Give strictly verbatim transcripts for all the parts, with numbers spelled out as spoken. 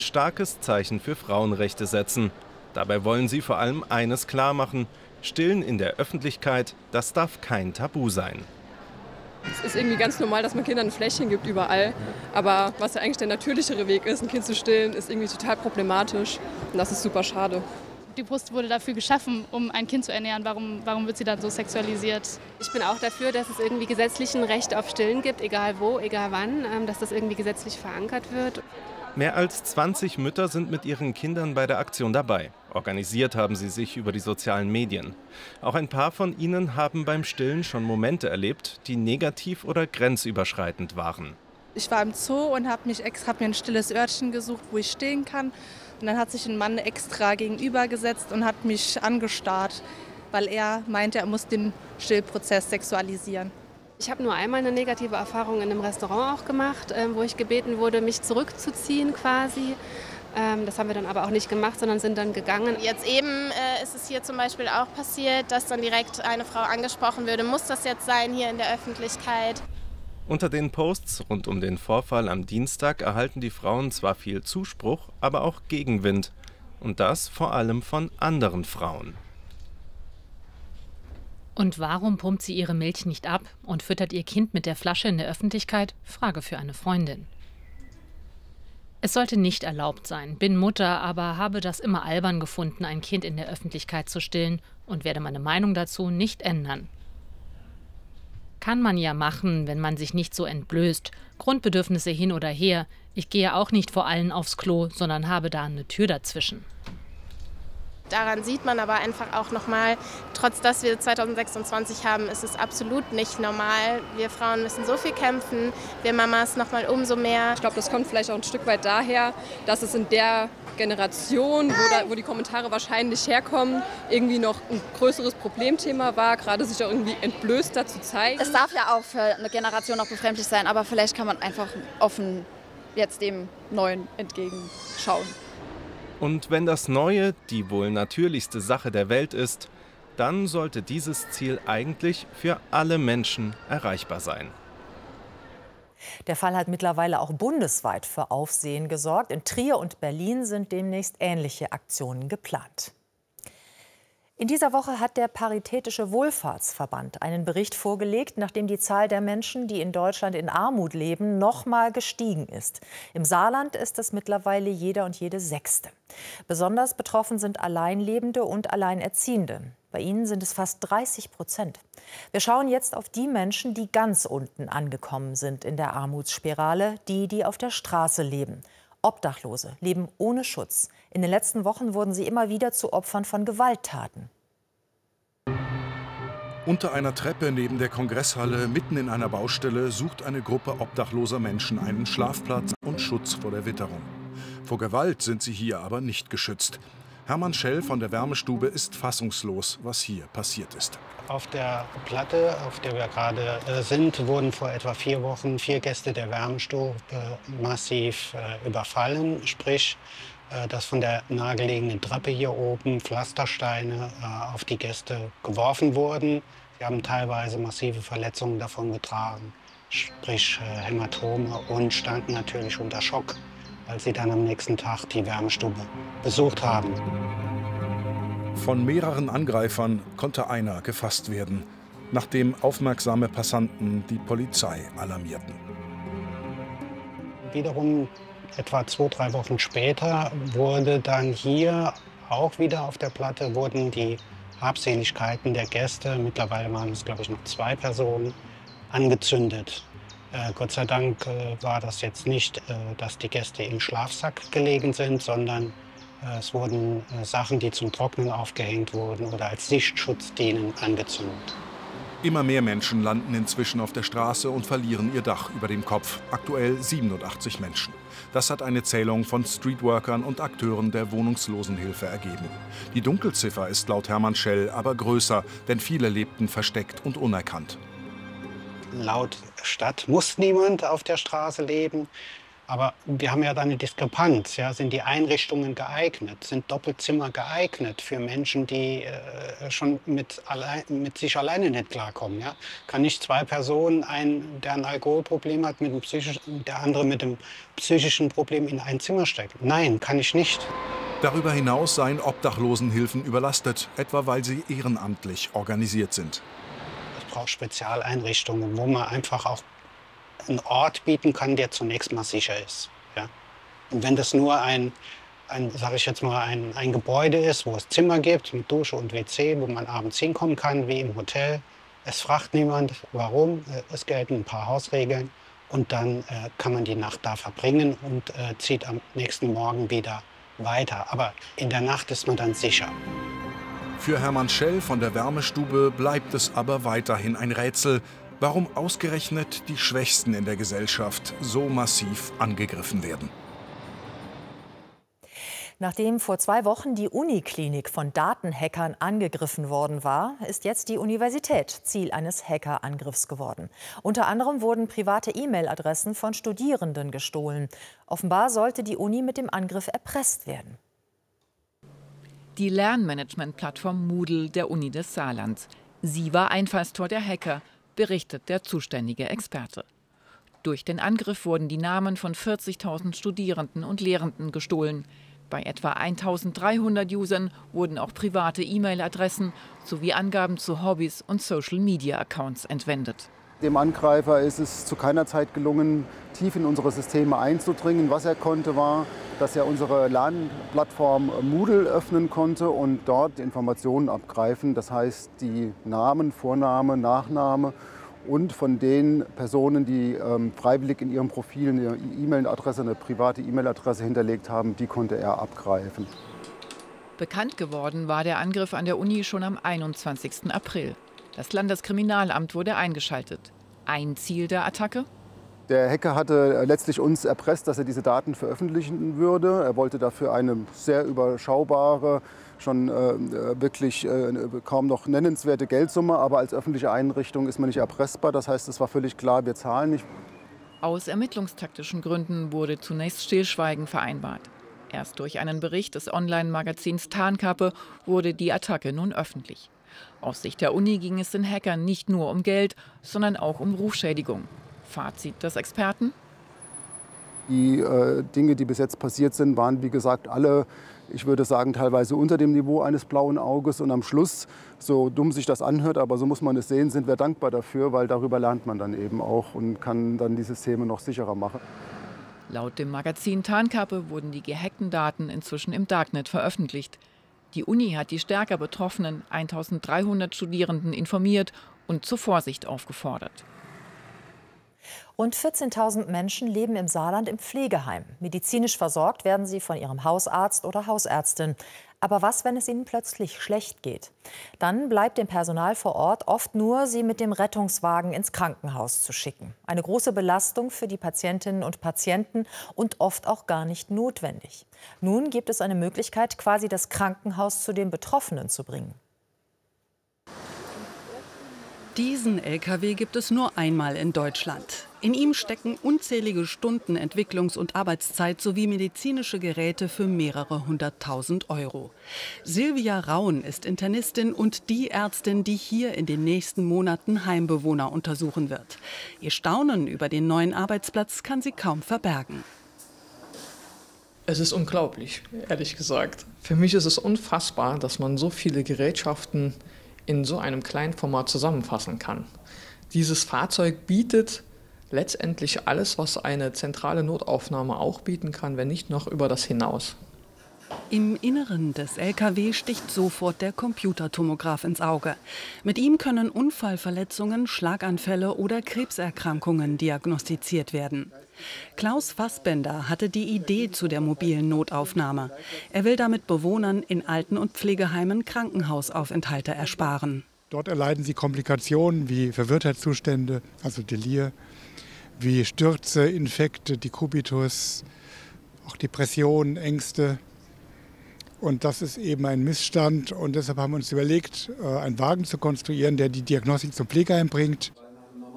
Starkes Zeichen für Frauenrechte setzen. Dabei wollen sie vor allem eines klar machen: Stillen in der Öffentlichkeit, das darf kein Tabu sein. Es ist irgendwie ganz normal, dass man Kindern ein Fläschchen gibt überall. Aber was ja eigentlich der natürlichere Weg ist, ein Kind zu stillen, ist irgendwie total problematisch. Und das ist super schade. Die Brust wurde dafür geschaffen, um ein Kind zu ernähren. Warum, warum wird sie dann so sexualisiert? Ich bin auch dafür, dass es irgendwie gesetzlich ein Recht auf Stillen gibt, egal wo, egal wann, dass das irgendwie gesetzlich verankert wird. Mehr als zwanzig Mütter sind mit ihren Kindern bei der Aktion dabei. Organisiert haben sie sich über die sozialen Medien. Auch ein paar von ihnen haben beim Stillen schon Momente erlebt, die negativ oder grenzüberschreitend waren. Ich war im Zoo und habe mich extra hab mir ein stilles Örtchen gesucht, wo ich stillen kann. Und dann hat sich ein Mann extra gegenübergesetzt und hat mich angestarrt, weil er meinte, er muss den Stillprozess sexualisieren. Ich habe nur einmal eine negative Erfahrung in einem Restaurant auch gemacht, wo ich gebeten wurde, mich zurückzuziehen quasi. Das haben wir dann aber auch nicht gemacht, sondern sind dann gegangen. Jetzt eben äh, ist es hier zum Beispiel auch passiert, dass dann direkt eine Frau angesprochen würde, muss das jetzt sein hier in der Öffentlichkeit? Unter den Posts rund um den Vorfall am Dienstag erhalten die Frauen zwar viel Zuspruch, aber auch Gegenwind. Und das vor allem von anderen Frauen. Und warum pumpt sie ihre Milch nicht ab und füttert ihr Kind mit der Flasche in der Öffentlichkeit? Frage für eine Freundin. Es sollte nicht erlaubt sein. Bin Mutter, aber habe das immer albern gefunden, ein Kind in der Öffentlichkeit zu stillen und werde meine Meinung dazu nicht ändern. Kann man ja machen, wenn man sich nicht so entblößt. Grundbedürfnisse hin oder her. Ich gehe auch nicht vor allen aufs Klo, sondern habe da eine Tür dazwischen. Daran sieht man aber einfach auch nochmal, trotz dass wir zweitausendsechsundzwanzig haben, ist es absolut nicht normal. Wir Frauen müssen so viel kämpfen, wir Mamas nochmal umso mehr. Ich glaube, das kommt vielleicht auch ein Stück weit daher, dass es in der Generation, wo, da, wo die Kommentare wahrscheinlich herkommen, irgendwie noch ein größeres Problemthema war, gerade sich auch irgendwie entblößter zu zeigen. Es darf ja auch für eine Generation noch befremdlich sein, aber vielleicht kann man einfach offen jetzt dem Neuen entgegenschauen. Und wenn das Neue die wohl natürlichste Sache der Welt ist, dann sollte dieses Ziel eigentlich für alle Menschen erreichbar sein. Der Fall hat mittlerweile auch bundesweit für Aufsehen gesorgt. In Trier und Berlin sind demnächst ähnliche Aktionen geplant. In dieser Woche hat der Paritätische Wohlfahrtsverband einen Bericht vorgelegt, nachdem die Zahl der Menschen, die in Deutschland in Armut leben, noch mal gestiegen ist. Im Saarland ist es mittlerweile jeder und jede Sechste. Besonders betroffen sind Alleinlebende und Alleinerziehende. Bei ihnen sind es fast dreißig Prozent. Wir schauen jetzt auf die Menschen, die ganz unten angekommen sind in der Armutsspirale, die, die auf der Straße leben. Obdachlose leben ohne Schutz. In den letzten Wochen wurden sie immer wieder zu Opfern von Gewalttaten. Unter einer Treppe neben der Kongresshalle, mitten in einer Baustelle, sucht eine Gruppe obdachloser Menschen einen Schlafplatz und Schutz vor der Witterung. Vor Gewalt sind sie hier aber nicht geschützt. Hermann Schell von der Wärmestube ist fassungslos, was hier passiert ist. Auf der Platte, auf der wir gerade äh, sind, wurden vor etwa vier Wochen vier Gäste der Wärmestube äh, massiv äh, überfallen. Sprich, äh, dass von der nahegelegenen Treppe hier oben Pflastersteine äh, auf die Gäste geworfen wurden. Sie haben teilweise massive Verletzungen davon getragen, sprich äh, Hämatome, und standen natürlich unter Schock, als sie dann am nächsten Tag die Wärmestube besucht haben. Von mehreren Angreifern konnte einer gefasst werden, nachdem aufmerksame Passanten die Polizei alarmierten. Wiederum etwa zwei, drei Wochen später wurde dann hier auch wieder auf der Platte wurden die Habseligkeiten der Gäste, mittlerweile waren es glaube ich noch zwei Personen, angezündet. Äh, Gott sei Dank äh, war das jetzt nicht, äh, dass die Gäste im Schlafsack gelegen sind, sondern äh, es wurden äh, Sachen, die zum Trocknen aufgehängt wurden oder als Sichtschutz dienen, angezündet. Immer mehr Menschen landen inzwischen auf der Straße und verlieren ihr Dach über dem Kopf. Aktuell siebenundachtzig Menschen. Das hat eine Zählung von Streetworkern und Akteuren der Wohnungslosenhilfe ergeben. Die Dunkelziffer ist laut Hermann Schell aber größer, denn viele lebten versteckt und unerkannt. Laut Stadt muss niemand auf der Straße leben, Aber wir haben ja da eine Diskrepanz. Ja? Sind die Einrichtungen geeignet? Sind Doppelzimmer geeignet für Menschen, die äh, schon mit, allein, mit sich alleine nicht klarkommen? Ja? Kann nicht zwei Personen, ein, der ein Alkoholproblem hat, mit einem psychischen, der andere mit einem psychischen Problem in ein Zimmer stecken? Nein, kann ich nicht. Darüber hinaus seien Obdachlosenhilfen überlastet, etwa weil sie ehrenamtlich organisiert sind. Es braucht Spezialeinrichtungen, wo man einfach auch einen Ort bieten kann, der zunächst mal sicher ist. Ja? Und wenn das nur ein, ein sage ich jetzt mal, ein, ein Gebäude ist, wo es Zimmer gibt mit Dusche und W C, wo man abends hinkommen kann, wie im Hotel, es fragt niemand, warum, es gelten ein paar Hausregeln und dann äh, kann man die Nacht da verbringen und äh, zieht am nächsten Morgen wieder weiter. Aber in der Nacht ist man dann sicher. Für Hermann Schell von der Wärmestube bleibt es aber weiterhin ein Rätsel, warum ausgerechnet die Schwächsten in der Gesellschaft so massiv angegriffen werden. Nachdem vor zwei Wochen die Uniklinik von Datenhackern angegriffen worden war, ist jetzt die Universität Ziel eines Hackerangriffs geworden. Unter anderem wurden private E-Mail-Adressen von Studierenden gestohlen. Offenbar sollte die Uni mit dem Angriff erpresst werden. Die Lernmanagement-Plattform Moodle der Uni des Saarlands. Sie war Einfallstor der Hacker, berichtet der zuständige Experte. Durch den Angriff wurden die Namen von vierzigtausend Studierenden und Lehrenden gestohlen. Bei etwa eintausenddreihundert Usern wurden auch private E-Mail-Adressen sowie Angaben zu Hobbys und Social-Media-Accounts entwendet. Dem Angreifer ist es zu keiner Zeit gelungen, tief in unsere Systeme einzudringen. Was er konnte, war, dass er unsere Lernplattform Moodle öffnen konnte und dort Informationen abgreifen. Das heißt, die Namen, Vorname, Nachname und von den Personen, die ähm, freiwillig in ihrem Profil eine E-Mail-Adresse, eine private E-Mail-Adresse hinterlegt haben, die konnte er abgreifen. Bekannt geworden war der Angriff an der Uni schon am einundzwanzigsten April. Das Landeskriminalamt wurde eingeschaltet. Ein Ziel der Attacke? Der Hacker hatte letztlich uns erpresst, dass er diese Daten veröffentlichen würde. Er wollte dafür eine sehr überschaubare, schon äh, wirklich äh, kaum noch nennenswerte Geldsumme. Aber als öffentliche Einrichtung ist man nicht erpressbar. Das heißt, es war völlig klar, wir zahlen nicht. Aus ermittlungstaktischen Gründen wurde zunächst Stillschweigen vereinbart. Erst durch einen Bericht des Online-Magazins Tarnkappe wurde die Attacke nun öffentlich. Aus Sicht der Uni ging es den Hackern nicht nur um Geld, sondern auch um Rufschädigung. Fazit des Experten? Die äh, Dinge, die bis jetzt passiert sind, waren, wie gesagt, alle, ich würde sagen, teilweise unter dem Niveau eines blauen Auges. Und am Schluss, so dumm sich das anhört, aber so muss man es sehen, sind wir dankbar dafür, weil darüber lernt man dann eben auch und kann dann die Systeme noch sicherer machen. Laut dem Magazin Tarnkappe wurden die gehackten Daten inzwischen im Darknet veröffentlicht. Die Uni hat die stärker betroffenen eintausenddreihundert Studierenden informiert und zur Vorsicht aufgefordert. Rund vierzehntausend Menschen leben im Saarland im Pflegeheim. Medizinisch versorgt werden sie von ihrem Hausarzt oder Hausärztin. Aber was, wenn es ihnen plötzlich schlecht geht? Dann bleibt dem Personal vor Ort oft nur, sie mit dem Rettungswagen ins Krankenhaus zu schicken. Eine große Belastung für die Patientinnen und Patienten und oft auch gar nicht notwendig. Nun gibt es eine Möglichkeit, quasi das Krankenhaus zu den Betroffenen zu bringen. Diesen L K W gibt es nur einmal in Deutschland. In ihm stecken unzählige Stunden Entwicklungs- und Arbeitszeit sowie medizinische Geräte für mehrere hunderttausend Euro. Silvia Raun ist Internistin und die Ärztin, die hier in den nächsten Monaten Heimbewohner untersuchen wird. Ihr Staunen über den neuen Arbeitsplatz kann sie kaum verbergen. Es ist unglaublich, ehrlich gesagt. Für mich ist es unfassbar, dass man so viele Gerätschaften in so einem kleinen Format zusammenfassen kann. Dieses Fahrzeug bietet letztendlich alles, was eine zentrale Notaufnahme auch bieten kann, wenn nicht noch über das hinaus. Im Inneren des L K W sticht sofort der Computertomograph ins Auge. Mit ihm können Unfallverletzungen, Schlaganfälle oder Krebserkrankungen diagnostiziert werden. Klaus Fassbender hatte die Idee zu der mobilen Notaufnahme. Er will damit Bewohnern in Alten- und Pflegeheimen Krankenhausaufenthalte ersparen. Dort erleiden sie Komplikationen wie Verwirrtheitszustände, also Delir, wie Stürze, Infekte, Dekubitus, auch Depressionen, Ängste. Und das ist eben ein Missstand. Und deshalb haben wir uns überlegt, einen Wagen zu konstruieren, der die Diagnostik zum Pflegeheim bringt.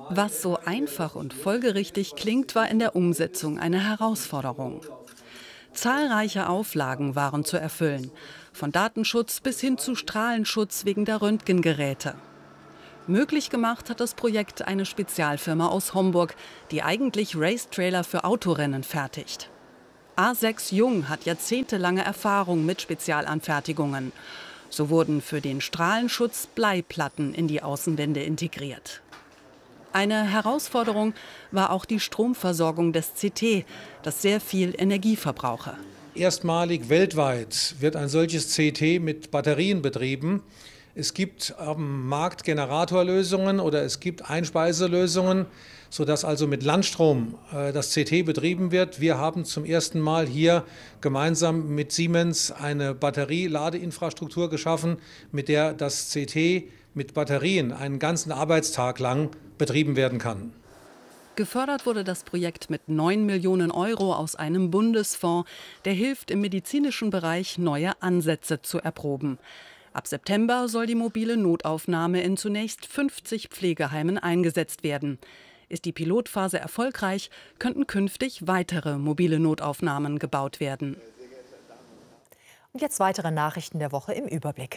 Was so einfach und folgerichtig klingt, war in der Umsetzung eine Herausforderung. Zahlreiche Auflagen waren zu erfüllen, von Datenschutz bis hin zu Strahlenschutz wegen der Röntgengeräte. Möglich gemacht hat das Projekt eine Spezialfirma aus Homburg, die eigentlich Racetrailer für Autorennen fertigt. A sechs Jung hat jahrzehntelange Erfahrung mit Spezialanfertigungen. So wurden für den Strahlenschutz Bleiplatten in die Außenwände integriert. Eine Herausforderung war auch die Stromversorgung des C T, das sehr viel Energie verbrauche. Erstmalig weltweit wird ein solches C T mit Batterien betrieben. Es gibt am Markt Generatorlösungen oder es gibt Einspeiselösungen, sodass also mit Landstrom äh, das C T betrieben wird. Wir haben zum ersten Mal hier gemeinsam mit Siemens eine Batterieladeinfrastruktur geschaffen, mit der das C T mit Batterien einen ganzen Arbeitstag lang betrieben werden kann. Gefördert wurde das Projekt mit neun Millionen Euro aus einem Bundesfonds, der hilft, im medizinischen Bereich neue Ansätze zu erproben. Ab September soll die mobile Notaufnahme in zunächst fünfzig Pflegeheimen eingesetzt werden. Ist die Pilotphase erfolgreich, könnten künftig weitere mobile Notaufnahmen gebaut werden. Und jetzt weitere Nachrichten der Woche im Überblick.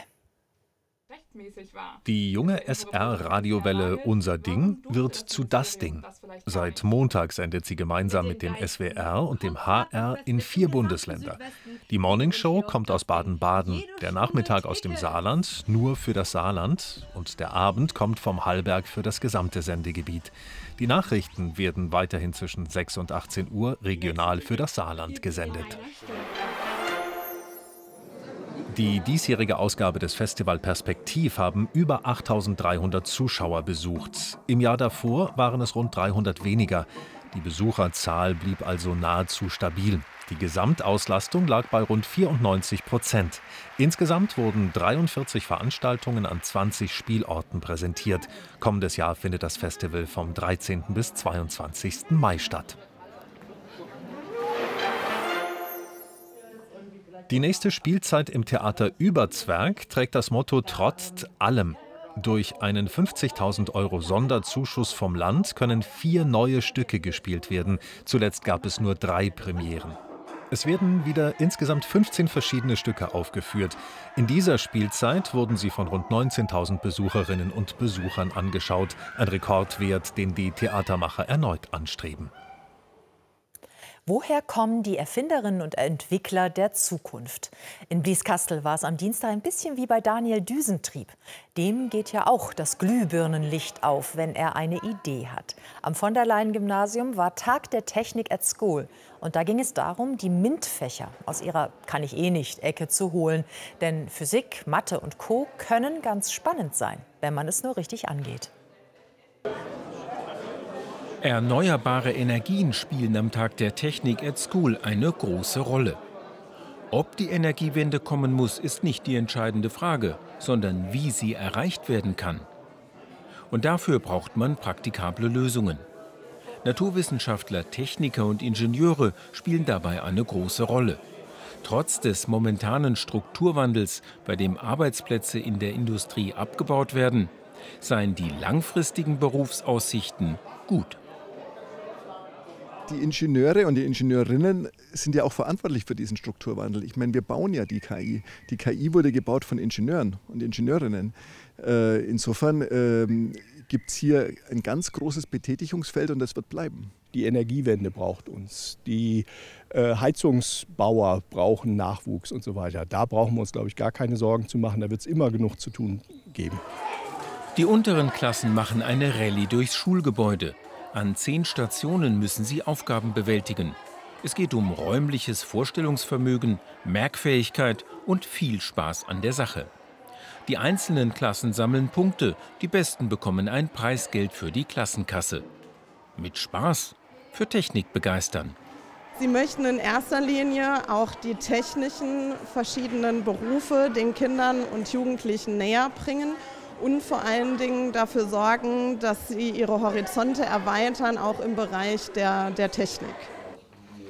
Die junge S R-Radiowelle Unser Ding wird zu Das Ding. Seit Montag sendet sie gemeinsam mit dem S W R und dem H R in vier Bundesländer. Die Morningshow kommt aus Baden-Baden, der Nachmittag aus dem Saarland, nur für das Saarland, und der Abend kommt vom Hallberg für das gesamte Sendegebiet. Die Nachrichten werden weiterhin zwischen sechs und achtzehn Uhr regional für das Saarland gesendet. Die diesjährige Ausgabe des Festival Perspektiv haben über achttausenddreihundert Zuschauer besucht. Im Jahr davor waren es rund dreihundert weniger. Die Besucherzahl blieb also nahezu stabil. Die Gesamtauslastung lag bei rund vierundneunzig Prozent. Insgesamt wurden dreiundvierzig Veranstaltungen an zwanzig Spielorten präsentiert. Kommendes Jahr findet das Festival vom dreizehnten bis zweiundzwanzigsten Mai statt. Die nächste Spielzeit im Theater Überzwerg trägt das Motto Trotz allem. Durch einen fünfzigtausend Euro Sonderzuschuss vom Land können vier neue Stücke gespielt werden. Zuletzt gab es nur drei Premieren. Es werden wieder insgesamt fünfzehn verschiedene Stücke aufgeführt. In dieser Spielzeit wurden sie von rund neunzehntausend Besucherinnen und Besuchern angeschaut. Ein Rekordwert, den die Theatermacher erneut anstreben. Woher kommen die Erfinderinnen und Entwickler der Zukunft? In Blieskastel war es am Dienstag ein bisschen wie bei Daniel Düsentrieb. Dem geht ja auch das Glühbirnenlicht auf, wenn er eine Idee hat. Am von der Leyen-Gymnasium war Tag der Technik at School. Und da ging es darum, die MINT-Fächer aus ihrer Kann-ich-eh-nicht-Ecke zu holen. Denn Physik, Mathe und Co. können ganz spannend sein, wenn man es nur richtig angeht. Erneuerbare Energien spielen am Tag der Technik at School eine große Rolle. Ob die Energiewende kommen muss, ist nicht die entscheidende Frage, sondern wie sie erreicht werden kann. Und dafür braucht man praktikable Lösungen. Naturwissenschaftler, Techniker und Ingenieure spielen dabei eine große Rolle. Trotz des momentanen Strukturwandels, bei dem Arbeitsplätze in der Industrie abgebaut werden, seien die langfristigen Berufsaussichten gut. Die Ingenieure und die Ingenieurinnen sind ja auch verantwortlich für diesen Strukturwandel. Ich meine, wir bauen ja die K I. Die K I wurde gebaut von Ingenieuren und Ingenieurinnen. Äh, insofern äh, gibt es hier ein ganz großes Betätigungsfeld und das wird bleiben. Die Energiewende braucht uns. Die äh, Heizungsbauer brauchen Nachwuchs und so weiter. Da brauchen wir uns, glaube ich, gar keine Sorgen zu machen. Da wird es immer genug zu tun geben. Die unteren Klassen machen eine Rallye durchs Schulgebäude. An zehn Stationen müssen sie Aufgaben bewältigen. Es geht um räumliches Vorstellungsvermögen, Merkfähigkeit und viel Spaß an der Sache. Die einzelnen Klassen sammeln Punkte, die Besten bekommen ein Preisgeld für die Klassenkasse. Mit Spaß für Technik begeistern. Sie möchten in erster Linie auch die technischen verschiedenen Berufe den Kindern und Jugendlichen näher bringen. Und vor allen Dingen dafür sorgen, dass sie ihre Horizonte erweitern, auch im Bereich der, der Technik.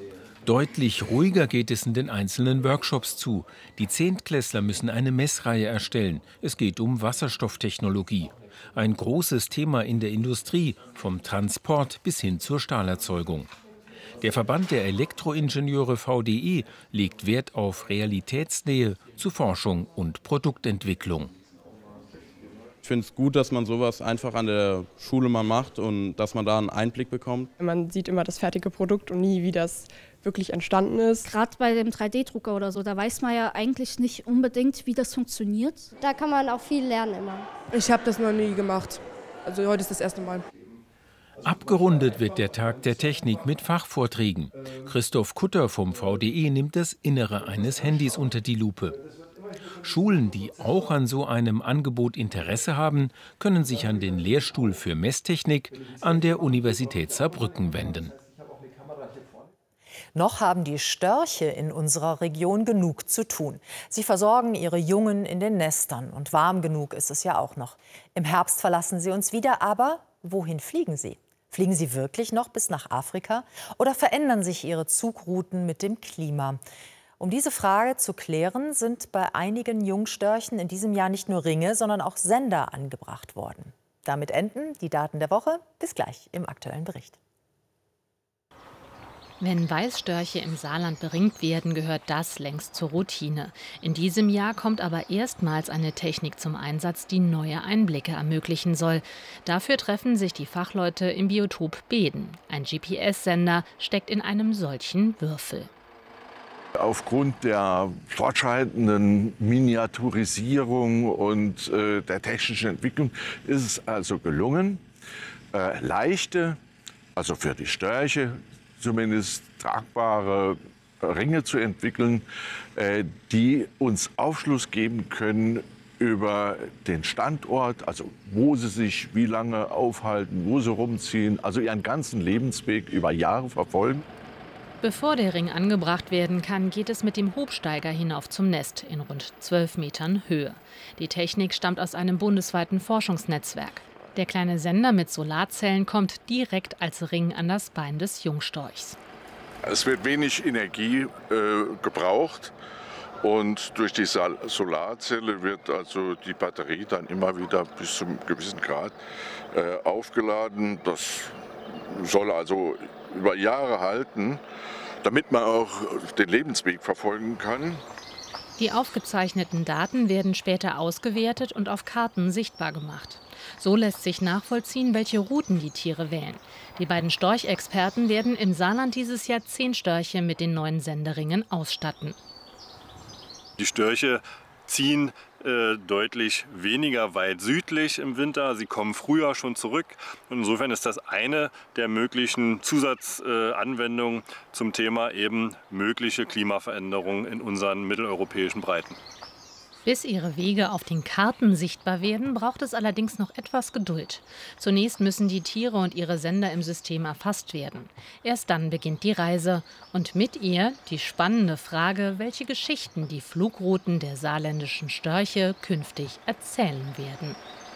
Deutlich ruhiger geht es in den einzelnen Workshops zu. Die Zehntklässler müssen eine Messreihe erstellen. Es geht um Wasserstofftechnologie. Ein großes Thema in der Industrie, vom Transport bis hin zur Stahlerzeugung. Der Verband der Elektroingenieure V D E legt Wert auf Realitätsnähe zu Forschung und Produktentwicklung. Ich finde es gut, dass man sowas einfach an der Schule mal macht und dass man da einen Einblick bekommt. Man sieht immer das fertige Produkt und nie, wie das wirklich entstanden ist. Gerade bei dem drei D Drucker oder so, da weiß man ja eigentlich nicht unbedingt, wie das funktioniert. Da kann man auch viel lernen immer. Ich habe das noch nie gemacht. Also heute ist das erste Mal. Abgerundet wird der Tag der Technik mit Fachvorträgen. Christoph Kutter vom V D E nimmt das Innere eines Handys unter die Lupe. Schulen, die auch an so einem Angebot Interesse haben, können sich an den Lehrstuhl für Messtechnik an der Universität Saarbrücken wenden. Noch haben die Störche in unserer Region genug zu tun. Sie versorgen ihre Jungen in den Nestern. Und warm genug ist es ja auch noch. Im Herbst verlassen sie uns wieder, aber wohin fliegen sie? Fliegen sie wirklich noch bis nach Afrika? Oder verändern sich ihre Zugrouten mit dem Klima? Um diese Frage zu klären, sind bei einigen Jungstörchen in diesem Jahr nicht nur Ringe, sondern auch Sender angebracht worden. Damit enden die Daten der Woche. Bis gleich im aktuellen Bericht. Wenn Weißstörche im Saarland beringt werden, gehört das längst zur Routine. In diesem Jahr kommt aber erstmals eine Technik zum Einsatz, die neue Einblicke ermöglichen soll. Dafür treffen sich die Fachleute im Biotop Beeden. Ein G P S-Sender steckt in einem solchen Würfel. Aufgrund der fortschreitenden Miniaturisierung und äh, der technischen Entwicklung ist es also gelungen, äh, leichte, also für die Störche zumindest tragbare Ringe zu entwickeln, äh, die uns Aufschluss geben können über den Standort, also wo sie sich wie lange aufhalten, wo sie rumziehen, also ihren ganzen Lebensweg über Jahre verfolgen. Bevor der Ring angebracht werden kann, geht es mit dem Hubsteiger hinauf zum Nest in rund zwölf Metern Höhe. Die Technik stammt aus einem bundesweiten Forschungsnetzwerk. Der kleine Sender mit Solarzellen kommt direkt als Ring an das Bein des Jungstorchs. Es wird wenig Energie äh, gebraucht und durch die Solarzelle wird also die Batterie dann immer wieder bis zu einem gewissen Grad äh, aufgeladen. Das soll also über Jahre halten, damit man auch den Lebensweg verfolgen kann. Die aufgezeichneten Daten werden später ausgewertet und auf Karten sichtbar gemacht. So lässt sich nachvollziehen, welche Routen die Tiere wählen. Die beiden Storchexperten werden im Saarland dieses Jahr zehn Störche mit den neuen Senderingen ausstatten. Die Störche ziehen äh, deutlich weniger weit südlich im Winter. Sie kommen früher schon zurück. Und insofern ist das eine der möglichen Zusatzanwendungen äh, zum Thema eben mögliche Klimaveränderungen in unseren mitteleuropäischen Breiten. Bis ihre Wege auf den Karten sichtbar werden, braucht es allerdings noch etwas Geduld. Zunächst müssen die Tiere und ihre Sender im System erfasst werden. Erst dann beginnt die Reise und mit ihr die spannende Frage, welche Geschichten die Flugrouten der saarländischen Störche künftig erzählen werden.